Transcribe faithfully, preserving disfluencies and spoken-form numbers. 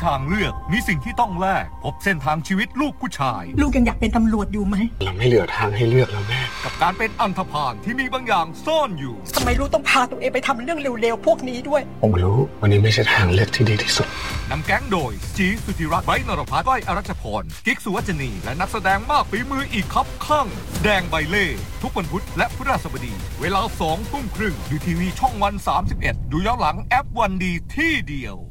างเลือกมีสิ่งที่ต้องแลกพบเส้นทางชีวิตลูกผู้ชายลูกยังอยากเป็นตำรวจอยู่ไหมเราไม่เหลือทางให้เลือกแล้วแม่กับการเป็นอันธพาลที่มีบางอย่างซ่อนอยู่ทำไมลูกต้องพาตัวเองไปทำเรื่องเร็วๆพวกนี้ด้วยผมรู้วันนี้ไม่ใช่ทางเลือกที่ดีที่สุดนำแก๊งโดยจีสุธิรัตน์ไบร์ทนรพัฒน์ก้อยอรัชพรกิ๊กสุวรรณีและนักแสดงมากฝีมืออีกครับข้างแดงใบเล่ทุกวันพุธและพฤหัสบดีเวลาสองทุ่มครึ่งดูทีวีช่องวันสามสิบเอ็ดดูย้อนหลังแอปวันดีที่เดียว